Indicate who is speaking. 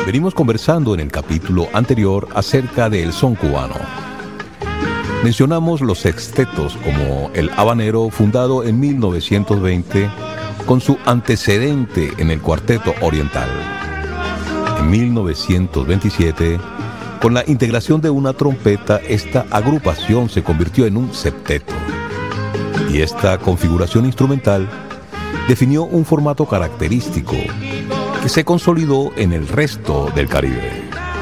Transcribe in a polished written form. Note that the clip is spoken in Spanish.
Speaker 1: Venimos conversando en el capítulo anterior acerca del son cubano. Mencionamos los sextetos como el habanero, fundado en 1920 con su antecedente en el cuarteto oriental. En 1927, con la integración de una trompeta, esta agrupación se convirtió en un septeto. Y esta configuración instrumental definió un formato característico que se consolidó en el resto del Caribe.